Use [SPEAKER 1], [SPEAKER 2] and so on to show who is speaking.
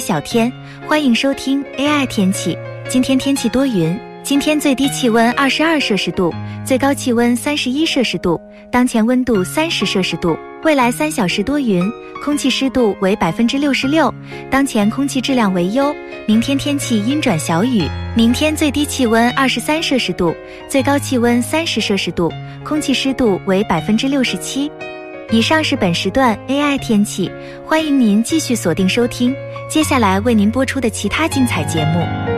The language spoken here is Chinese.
[SPEAKER 1] 小天，欢迎收听 AI 天气。今天天气多云，今天最低气温22摄氏度，最高气温31摄氏度，当前温度30摄氏度。未来3小时多云，空气湿度为66%，当前空气质量为优。明天天气阴转小雨，明天最低气温23摄氏度，最高气温30摄氏度，空气湿度为67%。以上是本时段 AI 天气，欢迎您继续锁定收听，接下来为您播出的其他精彩节目。